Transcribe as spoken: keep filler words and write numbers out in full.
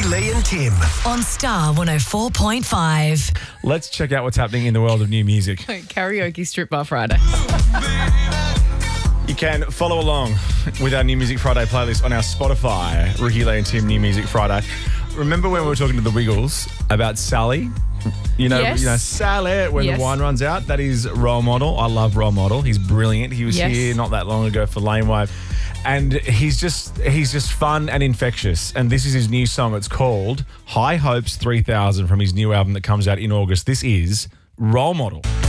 Lee and Tim. On Star one oh four point five. Let's check out what's happening in the world of new music. Karaoke Strip Bar Friday. You can follow along with our New Music Friday playlist on our Spotify, Ricky, Lee and Tim New Music Friday. Remember when we were talking to the Wiggles about Sally? You know, Yes. you know Sally, when Yes. the wine runs out. That is Role Model. I love Role Model. He's brilliant. He was Yes. here not that long ago for Lane Wave. And he's just he's just fun and infectious. And this is his new song. It's called High Hopes three thousand from his new album that comes out in August. This is Role Model.